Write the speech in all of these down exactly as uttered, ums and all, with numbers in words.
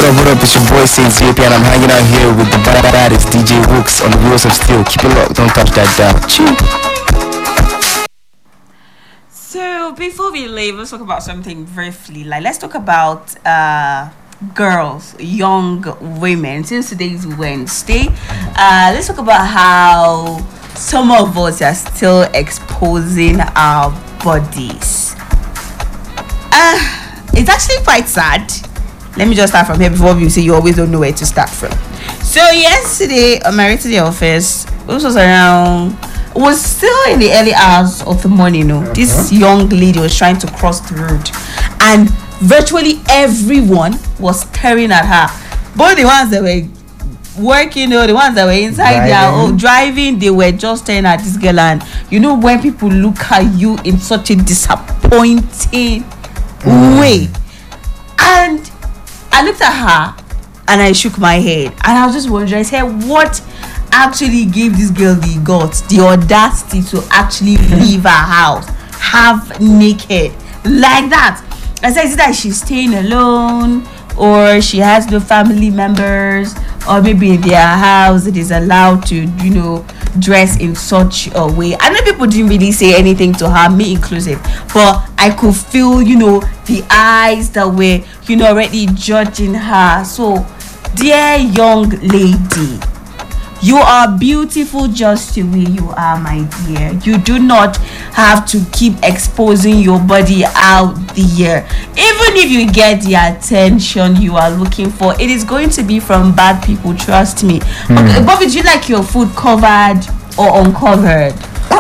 up, what up? It's your boy Saint Z P and I'm hanging out here with the baddest D J Wooks on the Wheels of Steel. Keep it locked, don't touch that dial. Chew. So before we leave, let's talk about something briefly. Like let's talk about uh girls, young women. Since today is Wednesday, uh let's talk about how some of us are still exposing our bodies. Uh it's actually quite sad. Let me just start from here before you say you always don't know where to start from. So yesterday on my way to the office, this was around was still in the early hours of the morning. You know, uh-huh. This young lady was trying to cross the road, and virtually everyone was staring at her. Both the ones that were working, you know, the ones that were inside driving. their own driving, they were just staring at this girl. And you know, when people look at you in such a disappointing mm. way, and I looked at her and I shook my head, and I was just wondering, I said, what actually gave this girl the guts, the audacity to actually leave her house half naked like that? I said, is it that she's staying alone, or she has no family members, or maybe in their house it is allowed to, you know, dress in such a way? I know people didn't really say anything to her, me inclusive, but I could feel, you know, the eyes that were, you know, already judging her. So, dear young lady, you are beautiful just the way you are, my dear. You do not have to keep exposing your body out there. Even if you get the attention you are looking for, it is going to be from bad people, trust me. Mm. Okay, Bobby, do you like your food covered or uncovered?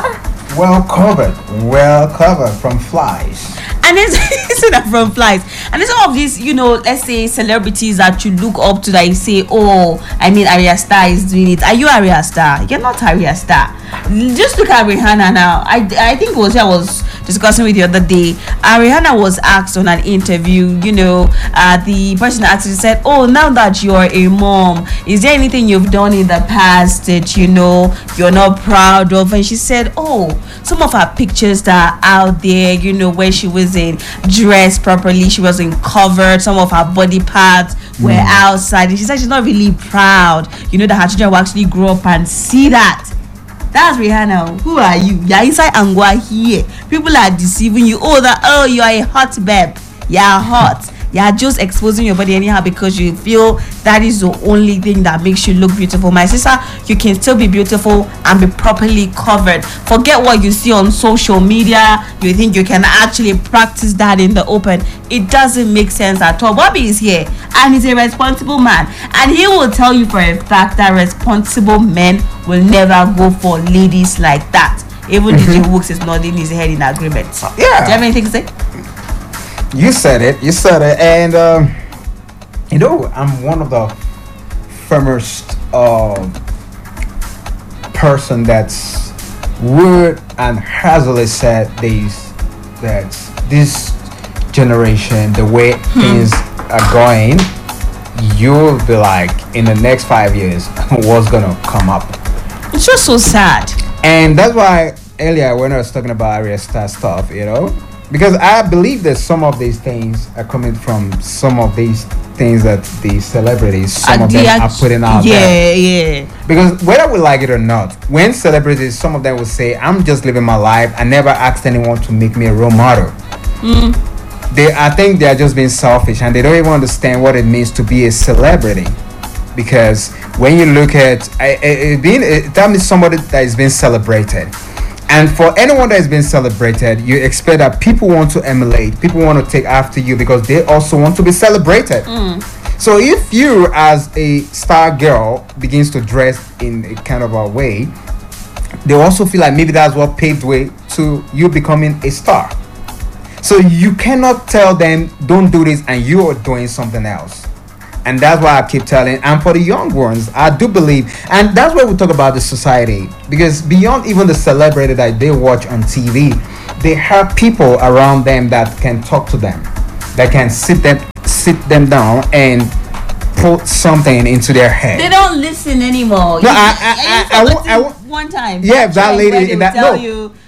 Well covered. Well covered from flies. And it's, it's not from flies. And then some of these, you know, let's say celebrities that you look up to, that you say, oh, I mean, Arya Star is doing it. Are you Arya Star? You're not Arya Star. Just look at Rihanna now. I, I think it was I was discussing with you the other day. Uh, Rihanna was asked on an interview, you know, uh, the person actually said, oh, now that you're a mom, is there anything you've done in the past that, you know, you're not proud of? And she said, oh, some of her pictures that are out there, you know, where she wasn't dressed properly, she wasn't covered, some of her body parts were mm. outside, and she said she's not really proud, you know, that her children will actually grow up and see that. That's Rihanna. Who are you? You're inside Angwa here. People are deceiving you. Oh, that oh, you're a hot babe. You're hot. You're just exposing your body anyhow because you feel that is the only thing that makes you look beautiful. My sister, you can still be beautiful and be properly covered. Forget what you see on social media. You think you can actually practice that in the open. It doesn't make sense at all. Bobby is here and he's a responsible man, and he will tell you for a fact that responsible men will never go for ladies like that. Even mm-hmm. D J Wooks is nodding his head in agreement. So, yeah. Do you have anything to say? You said it. You said it. And, um, you know, I'm one of the firmest uh, person that's would and has always said these, that this generation, the way hmm. things are going, you'll be like, in the next five years, what's going to come up? It's just so sad. And that's why earlier when I was talking about Arya Star stuff, you know, because I believe that some of these things are coming from some of these things that the celebrities, some uh, of them act- are putting out yeah, there. Yeah, yeah. Because whether we like it or not, when celebrities, some of them will say, I'm just living my life. I never asked anyone to make me a role model. Mm. They, I think they are just being selfish, and they don't even understand what it means to be a celebrity. Because when you look at I, I, being, that means somebody that is being celebrated. And for anyone that is being celebrated, you expect that people want to emulate, people want to take after you because they also want to be celebrated. Mm. So if you as a star girl begins to dress in a kind of a way, they also feel like maybe that's what paved way to you becoming a star. So you cannot tell them don't do this and you are doing something else. And that's why I keep telling, and for the young ones, I do believe, and that's why we talk about the society, because beyond even the celebrity that they watch on T V, they have people around them that can talk to them, that can sit them sit them down and put something into their head. They don't listen anymore. No, you, I, I, I, I, I, I, I, one time. Yeah, that lady. They that tell no. you,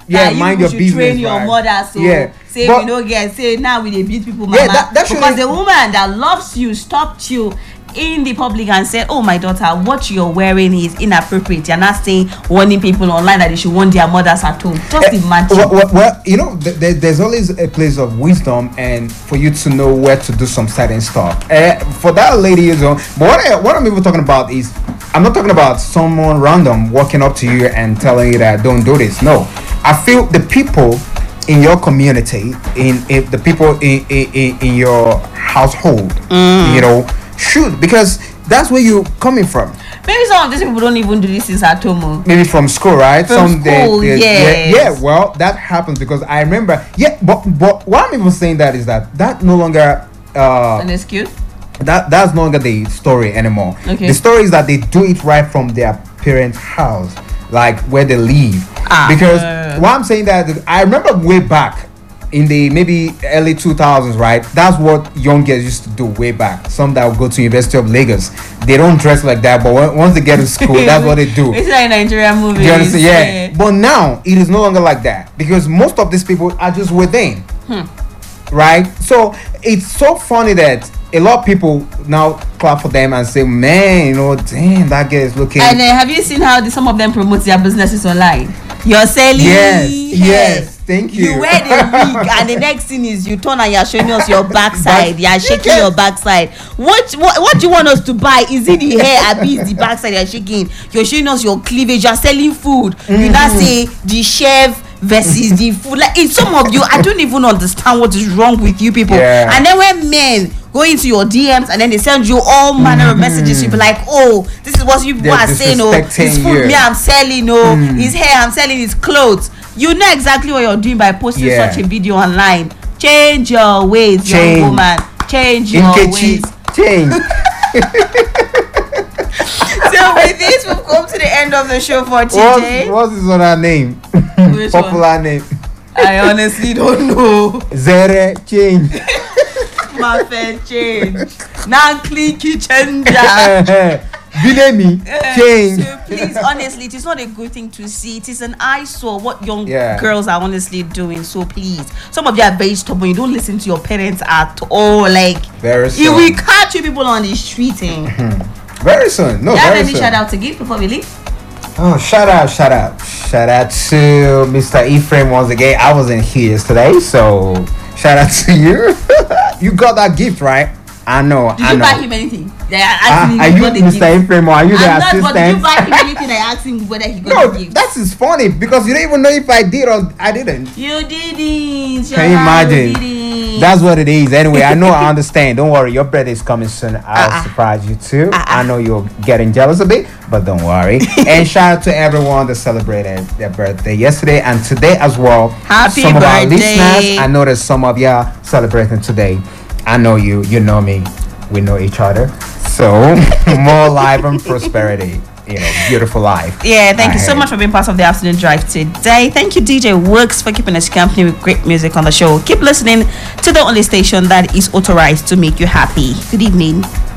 Yeah, that you mind people your should business, train your right. mother, so Yeah, say but- we don't get, say now we dey beat people, Yeah, mama, that- that should because be- the woman that loves you stopped you in the public and said, oh my daughter, what you're wearing is inappropriate. You're not saying warning people online that they should warn their mothers at home. Just imagine. Well, well, well, you know, th- th- there's always a place of wisdom and for you to know where to do some certain stuff. Uh, for that lady, you know, but what, I, what I'm even talking about is, I'm not talking about someone random walking up to you and telling you that don't do this. No, I feel the people in your community, in, in the people in, in, in your household, you know, should, because that's where you're coming from. Maybe some of these people don't even do this things at home. oh. Maybe from school, right? From they- school, they- yes. yeah, yeah. Well, that happens because I remember. Yeah, but but what I'm even saying that is that that no longer uh An excuse? that that's no longer the story anymore. Okay. The story is that they do it right from their parents' house, like where they live. Ah. Because Uh. what I'm saying that I remember way back in the maybe early two thousands, right? That's what young girls used to do way back. Some that would go to University of Lagos, they don't dress like that, but when, once they get to school, that's what they do. It's like Nigerian movies. Do you understand? Yeah. But now it is no longer like that because most of these people are just within. Right? So it's so funny that a lot of people now clap for them and say, man, you know, damn, that girl is looking. And uh, have you seen how the, some of them promote their businesses online? You're selling. Yes, hair. yes, thank you. You wear the wig, and the next thing is you turn and you're showing us your backside. Back- You're shaking Yes. your backside. What, what what do you want us to buy? Is it the hair? Abi is the backside you're shaking? You're showing us your cleavage. You're selling food. You now say the chef versus the food. Like in some of you, I don't even understand what is wrong with you people. Yeah. And then when men go into your D Ms and then they send you all manner of messages, you be like, oh, this is what you people They're are saying. Oh, his disrespecting food you. me I'm selling. Oh, his hair I'm selling. His clothes. You know exactly what you're doing by posting Yeah. such a video online. Change your ways, Change. young woman. Change your Nkechi, ways. change. So with this, we've come to the end of the show for today. What's, what's his other name? Which one? Popular name. I honestly don't know. Zere, change. My fair change. Now clicky changer. Bilemi, change. So please, honestly, it is not a good thing to see. It is an eyesore what young Yeah. girls are honestly doing. So please, some of you are very stubborn. You don't listen to your parents at all. Like, Very if soon. we catch you people on the street, eh? Very soon. No, Do you have very any soon. shout out to give before we leave? Oh, shout out, shout out. Shout out to Mister Ephraim once again. I wasn't here yesterday, so shout out to you. You got that gift, right? I know, Did I you know. buy him anything? Yeah, Ah, actually, are he you got the Mister gift. Ephraim or are you the I'm not, but did you assistant? buy him anything? I asked him whether he got No, the gift. that is funny because you don't even know if I did or I didn't. You didn't. Can you imagine? Didn't. That's what it is. Anyway, I know, I understand. Don't worry, your birthday is coming soon. I'll Uh-uh. surprise you too. Uh-uh. I know you're getting jealous a bit, but don't worry. And shout out to everyone that celebrated their birthday yesterday and today as well. Happy some of our birthday. listeners, I know there's some of y'all celebrating today. I know you, you know me. We know each other. So more life and prosperity. You know, beautiful life. Yeah, thank you so ahead. much for being part of the afternoon drive today. Thank you, D J Works, for keeping us company with great music on the show. Keep listening to the only station that is authorized to make you happy. Good evening.